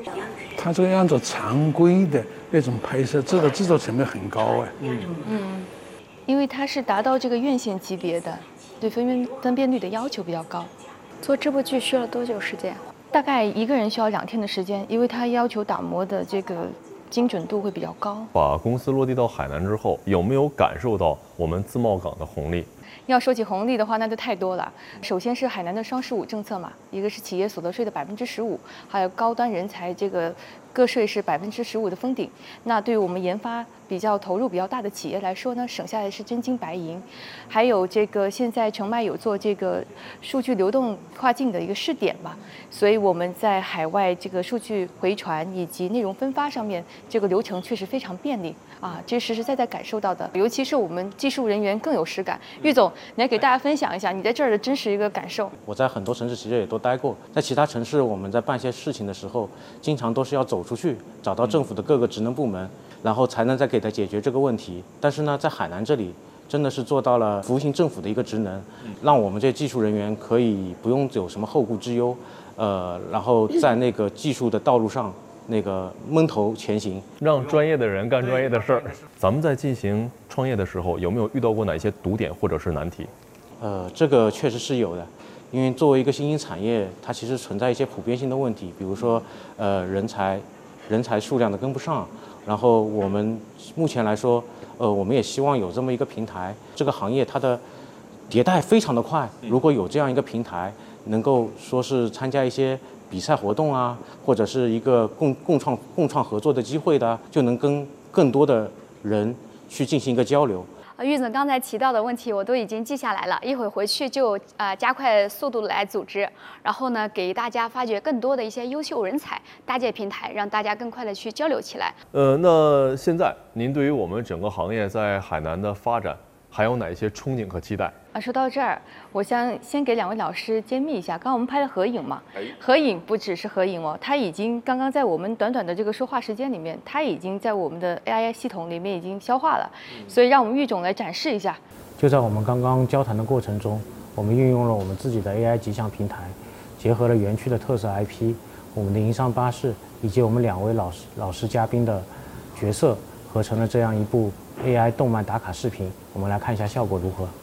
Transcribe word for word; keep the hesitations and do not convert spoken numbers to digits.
它这个按照常规的那种拍摄，这个制作成本很高哎。 嗯嗯，因为它是达到这个院线级别的，对分辨分辨率的要求比较高。 做这部剧需要多久时间？ 大概一个人需要两天的时间，因为它要求打磨的这个精准度会比较高。 把公司落地到海南之后，有没有感受到我们自贸港的红利？ 要说起红利的话，那就太多了。首先是海南的双十五政策嘛，一个是企业所得税的百分之十五，还有高端人才这个个税是百分之十五的封顶。那对于我们研发比较投入比较大的企业来说呢，省下来是真金白银。还有这个现在澄迈有做这个数据流动跨境的一个试点嘛，所以我们在海外这个数据回传以及内容分发上面，这个流程确实非常便利啊，这是实实在在感受到的。尤其是我们技术人员更有实感。郁总，你来给大家分享一下你在这儿的真实一个感受。 我在很多城市其实也都待过，在其他城市我们在办些事情的时候，经常都是要走出去，找到政府的各个职能部门，然后才能再给他解决这个问题。但是呢，在海南这里，真的是做到了服务性政府的一个职能，让我们这些技术人员可以不用有什么后顾之忧，呃，然后在那个技术的道路上那个闷头前行， 让专业的人干专业的事儿。咱们在进行创业的时候，有没有遇到过哪些堵点或者是难题？ 呃，这个确实是有的，因为作为一个新兴产业，它其实存在一些普遍性的问题，比如说，呃，人才，人才数量的跟不上。然后我们目前来说，呃，我们也希望有这么一个平台，这个行业它的迭代非常的快，如果有这样一个平台，能够说是参加一些比赛活动啊，或者是一个共共创共创合作的机会的，就能跟更多的人去进行一个交流。 郁总刚才提到的问题我都已经记下来了，一会儿回去就呃加快速度来组织，然后呢给大家发掘更多的一些优秀人才，搭建平台，让大家更快的去交流起来。 呃，那现在您对于我们整个行业在海南的发展还有哪一些憧憬和期待？ 啊，说到这儿，我想先给两位老师揭秘一下，刚刚我们拍的合影嘛，合影不只是合影哦，它已经刚刚在我们短短的这个说话时间里面，它已经在我们的 A I 系统里面已经消化了，所以让我们郁总来展示一下。 就在我们刚刚交谈的过程中，我们运用了我们自己的 A I 极象平台，结合了园区的特色 I P， 我们的迎商巴士以及我们两位老师老师嘉宾的角色，合成了这样一部 A I 动漫打卡视频。我们来看一下效果如何。